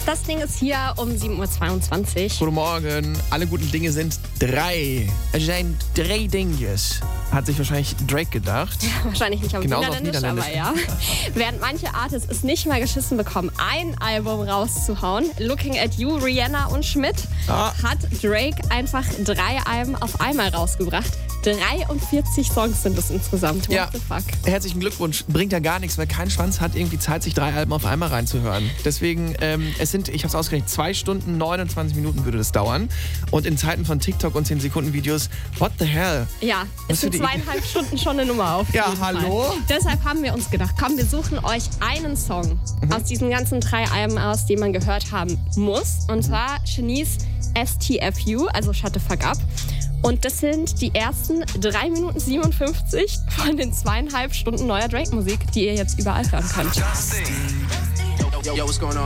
Das Ding ist hier um 7.22 Uhr. Guten Morgen. Alle guten Dinge sind 3. Es sind 3 Dinges. Hat sich wahrscheinlich Drake gedacht. Wahrscheinlich nicht auf Genauso auf Niederländisch, aber ja. Während manche Artists es nicht mal geschissen bekommen, ein Album rauszuhauen, Looking at You, Rihanna und Schmidt, hat Drake einfach 3 Alben auf einmal rausgebracht. 43 Songs sind es insgesamt. What the fuck? Herzlichen Glückwunsch. Bringt ja gar nichts, weil kein Schwanz hat irgendwie Zeit, sich 3 Alben auf einmal reinzuhören. Deswegen, es sind, ich habe es ausgerechnet, 2 Stunden, 29 Minuten würde das dauern. Und in Zeiten von TikTok und 10-Sekunden-Videos, what the hell? Ja, es sind 2,5 Stunden schon eine Nummer auf. Ja, hallo? Fall. Deshalb haben wir uns gedacht, komm, wir suchen euch einen Song aus diesen ganzen 3 Alben aus, den man gehört haben muss. Und zwar Shanice STFU, also Shut the Fuck Up. Und das sind die ersten 3 Minuten 57 von den 2,5 Stunden neuer Drake-Musik, die ihr jetzt überall hören könnt. Yo, what's going on?